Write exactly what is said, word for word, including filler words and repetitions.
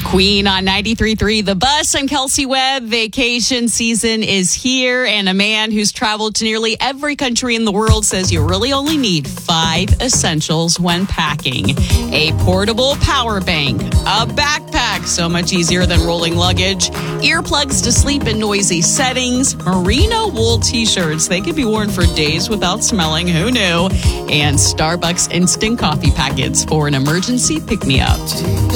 Queen on ninety-three point three The Bus. I'm Kelsey Webb. Vacation season is here, and a man who's traveled to nearly every country in the world says you really only need five essentials when packing. A portable power bank, a backpack, so much easier than rolling luggage, earplugs to sleep in noisy settings, merino wool t-shirts. They can be worn for days without smelling. Who knew? And Starbucks instant coffee packets for an emergency pick-me-up.